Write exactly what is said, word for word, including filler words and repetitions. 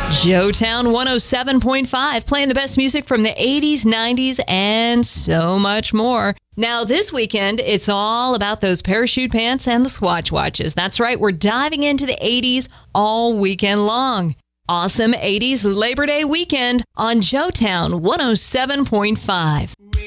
Joetown one oh seven point five, playing the best music from the eighties, nineties, and so much more. Now, this weekend, it's all about those parachute pants and the Swatch watches. That's right, we're diving into the eighties all weekend long. Awesome eighties Labor Day weekend on Joetown one oh seven point five.